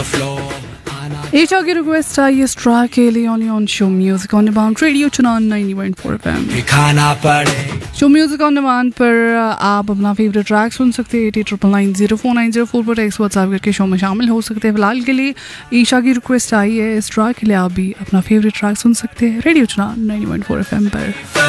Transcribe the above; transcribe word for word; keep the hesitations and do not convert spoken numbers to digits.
ईशा की रिक्वेस्ट आई इस ट्रैक के लिए only on show music on demand radio Chunar ninety point four FM. खाना पड़े शो म्यूजिक ऑन डिमांड पर आप अपना फेवरेट ट्रैक सुन सकते हैं। Eighty triple nine zero four nine zero four पर टेक्स्ट व्हाट्सएप करके शो में शामिल हो सकते हैं। फिलहाल के लिए ईशा की रिक्वेस्ट आई है, इस ट्रैक के लिए आप भी अपना फेवरेट ट्रैक सुन सकते हैं रेडियो चुनान नाइंटी पॉइंट फोर एफएम पर।